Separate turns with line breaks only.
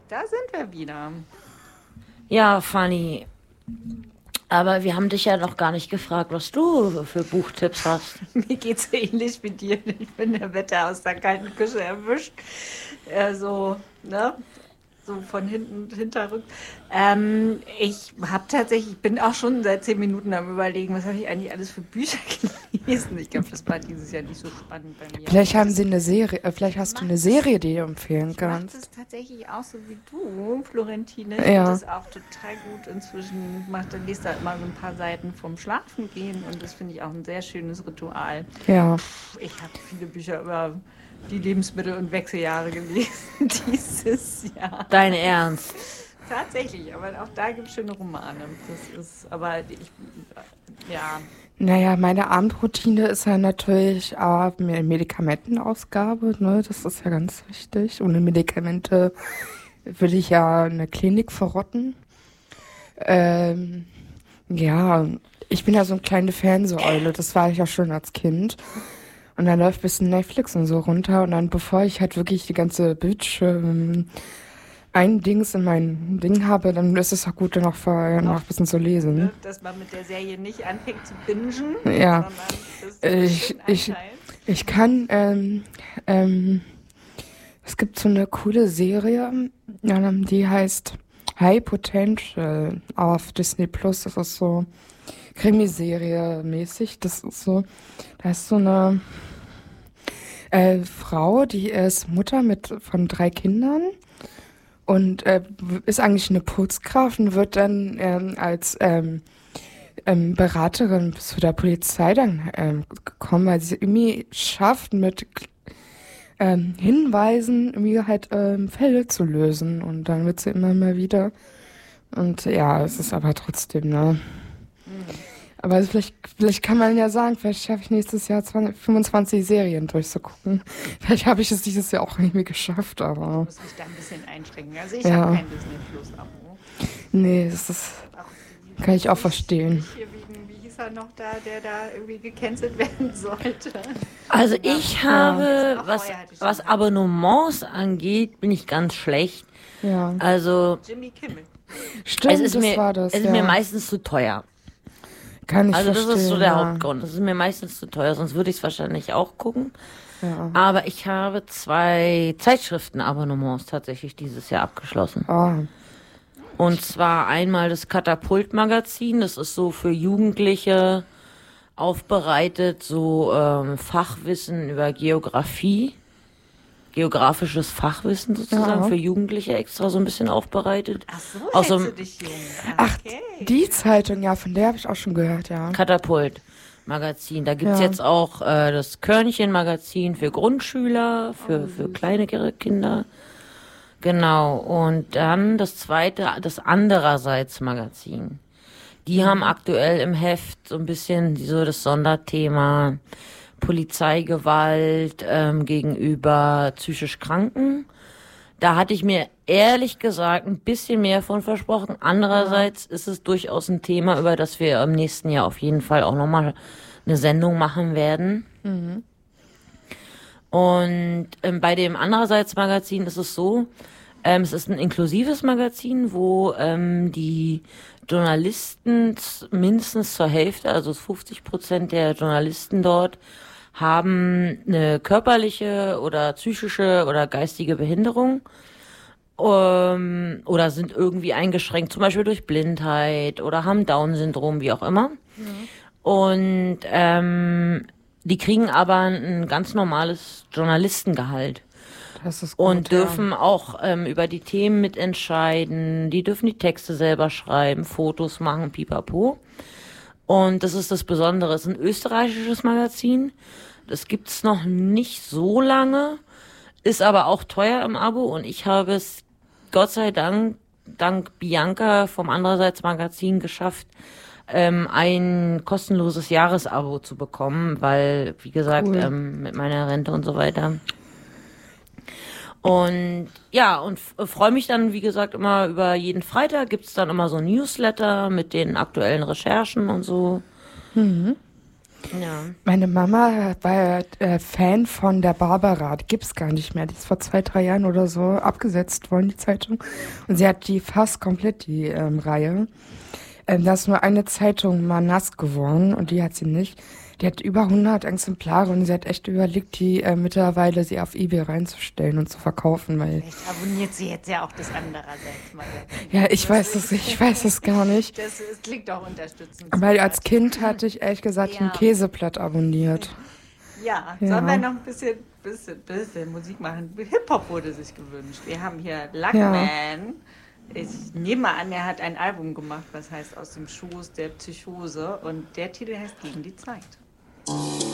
Da sind wir wieder.
Ja, Fanny. Aber wir haben dich ja noch gar nicht gefragt, was du für Buchtipps hast.
Mir geht's ähnlich wie dir. Ich bin der Wetter aus der kalten Küche erwischt. Ne? So von hinten, hinterrück. Ich bin auch schon seit 10 Minuten am Überlegen, was habe ich eigentlich alles für Bücher gelesen. Ich glaube, das war dieses Jahr nicht so spannend bei mir.
Vielleicht haben sie eine Serie, vielleicht hast du eine Serie, die du empfehlen kannst.
Ich mache das tatsächlich auch so wie du, Florentine. Ich
Ja.
finde das auch total gut inzwischen. Liest da immer so ein paar Seiten vom Schlafengehen und das finde ich auch ein sehr schönes Ritual.
Ja.
Ich habe viele Bücher über die Lebensmittel- und Wechseljahre gelesen dieses Jahr.
Dein Ernst?
Tatsächlich, aber auch da gibt es schöne Romane.
Naja, meine Abendroutine ist ja natürlich Medikamentenausgabe, ne? Das ist ja ganz wichtig. Ohne Medikamente würde ich ja eine Klinik verrotten. Ja, ich bin ja so eine kleine Fernsehäule, das war ich ja schon als Kind. Und dann läuft ein bisschen Netflix und so runter und dann, bevor ich halt wirklich die ganze Bildschirm ein Dings in mein Ding habe, dann ist es auch gut, dann noch vorher noch ein bisschen zu lesen.
Dass man mit der Serie nicht anfängt zu bingen,
Ja.
sondern das
Ich kann, es gibt so eine coole Serie, die heißt High Potential auf Disney Plus. Das ist so Krimiserie mäßig. Das ist so, da ist so eine Frau, die ist Mutter von 3 Kindern und ist eigentlich eine Putzkraft und wird dann als Beraterin zu der Polizei dann gekommen, weil sie irgendwie schafft, mit Hinweisen irgendwie halt Fälle zu lösen. Und dann wird sie immer mal wieder. Und ja, es ist aber trotzdem, ne? Aber vielleicht kann man ja sagen, vielleicht schaffe ich nächstes Jahr 25 Serien durchzugucken. Vielleicht habe ich es dieses Jahr auch irgendwie geschafft, aber...
Ich muss mich da ein bisschen einschränken. Also ich
Ja.
habe kein Disney Plus-Abo.
Nee, kann ich auch verstehen.
Wie hieß er noch da, der da irgendwie gecancelt werden sollte?
Also ich habe,
Auch
was,
vorher hatte ich
was
schon.
Abonnements angeht, bin ich ganz schlecht.
Ja,
Also
Jimmy Kimmel.
stimmt,
es ist
das
mir,
war das,
es ist mir meistens zu teuer.
Kann ich
Also das
verstehen,
ist so der
ja.
Hauptgrund. Das ist mir meistens zu teuer, sonst würde ich es wahrscheinlich auch gucken.
Ja.
Aber ich habe 2 Zeitschriftenabonnements tatsächlich dieses Jahr abgeschlossen.
Oh,
Und zwar einmal das Katapult-Magazin, das ist so für Jugendliche aufbereitet, so Fachwissen über Geografie, geografisches Fachwissen sozusagen
Ja.
für Jugendliche extra so ein bisschen aufbereitet.
Ach so,
Aus so
hältst
einem
du dich jung.
Ach,
Okay.
die Zeitung, ja, von der habe ich auch schon gehört, ja.
Katapult-Magazin. Da gibt's
Ja.
jetzt auch das Körnchen-Magazin für Grundschüler, für kleinere Kinder. Genau. Und dann das zweite, das Andererseits-Magazin. Die haben aktuell im Heft so ein bisschen so das Sonderthema Polizeigewalt gegenüber psychisch Kranken. Da hatte ich mir ehrlich gesagt ein bisschen mehr von versprochen. Andererseits ist es durchaus ein Thema, über das wir im nächsten Jahr auf jeden Fall auch nochmal eine Sendung machen werden. Und bei dem Andererseits-Magazin ist es so, es ist ein inklusives Magazin, wo die Journalisten mindestens zur Hälfte, also 50% der Journalisten dort, haben eine körperliche oder psychische oder geistige Behinderung oder sind irgendwie eingeschränkt, zum Beispiel durch Blindheit oder haben Down-Syndrom, wie auch immer. Und die kriegen aber ein ganz normales Journalistengehalt.
Das ist gut,
Und dürfen auch über die Themen mitentscheiden. Die dürfen die Texte selber schreiben, Fotos machen, pipapo. Und das ist das Besondere. Es ist ein österreichisches Magazin. Das gibt's noch nicht so lange, ist aber auch teuer im Abo. Und ich habe es Gott sei Dank, dank Bianca vom Andererseits Magazin geschafft, ein kostenloses Jahresabo zu bekommen, weil, wie gesagt,
Cool.
mit meiner Rente und so weiter. Und ja, und freue mich dann, wie gesagt, immer über jeden Freitag gibt's dann immer so ein Newsletter mit den aktuellen Recherchen und so. Ja.
Meine Mama war Fan von der Barbara. Die gibt's gar nicht mehr. Die ist vor 2, 3 Jahren oder so abgesetzt worden, die Zeitung. Und sie hat die fast komplett, die Reihe. Da ist nur eine Zeitung mal nass geworden und die hat sie nicht. Die hat über 100 Exemplare und sie hat echt überlegt, die mittlerweile sie auf eBay reinzustellen und zu verkaufen, weil...
Vielleicht abonniert sie jetzt ja auch das andererseits mal.
Ja, ich weiß es gar nicht.
Das klingt auch unterstützend.
Weil als Kind hatte ich ehrlich gesagt ein Käseblatt abonniert.
Ja,
Ja.
sollen wir noch ein bisschen Musik machen? Hip-Hop wurde sich gewünscht. Wir haben hier Luckman. Ich nehme mal an, er hat ein Album gemacht, was heißt Aus dem Schoß der Psychose. Und der Titel heißt Gegen die Zeit.